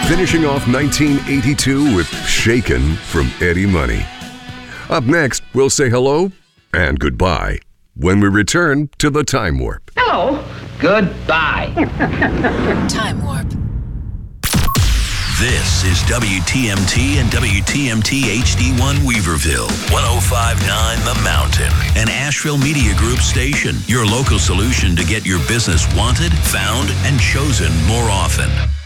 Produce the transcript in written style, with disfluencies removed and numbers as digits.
finishing off 1982 with Shakin' from Eddie Money. Up next, we'll say hello and goodbye when we return to the Time Warp. Hello. Goodbye. Time Warp. This is WTMT and WTMT HD1 Weaverville, 105.9 The Mountain, an Asheville Media Group station, your local solution to get your business wanted, found, and chosen more often.